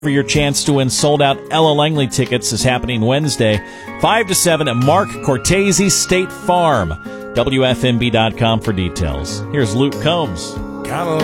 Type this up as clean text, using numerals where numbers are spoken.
for your chance to win sold-out Ella Langley tickets is happening Wednesday, 5 to 7 at Mark Cortese State Farm. WFNB.com for details. Here's Luke Combs.